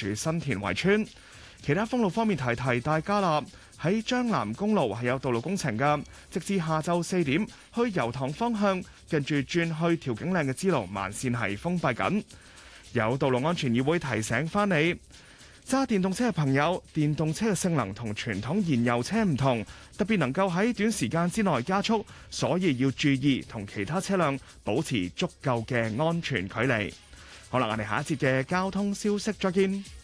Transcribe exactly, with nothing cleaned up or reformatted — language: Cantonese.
住新田圍村。其他封路方面提提大家啦，喺將南公路係有道路工程㗎，直至下晝四點，去油塘方向近住轉去調景嶺嘅支路慢線係封閉緊。有道路安全議會提醒翻你，揸電動車嘅朋友，電動車嘅性能同傳統燃油車唔同，特別能夠喺短時間之內加速，所以要注意同其他車輛保持足夠嘅安全距離。好啦，我哋下一節嘅交通消息再見。